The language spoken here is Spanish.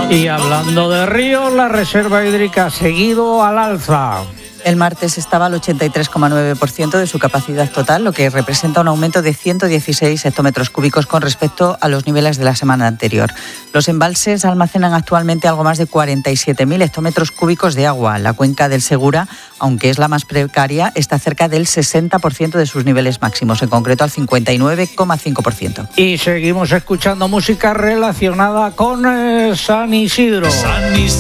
Y hablando de ríos, la reserva hídrica ha seguido al alza. El martes estaba al 83,9% de su capacidad total, lo que representa un aumento de 116 hectómetros cúbicos con respecto a los niveles de la semana anterior. Los embalses almacenan actualmente algo más de 47.000 hectómetros cúbicos de agua. La cuenca del Segura, aunque es la más precaria, está cerca del 60% de sus niveles máximos, en concreto al 59,5%. Y seguimos escuchando música relacionada con San Isidro.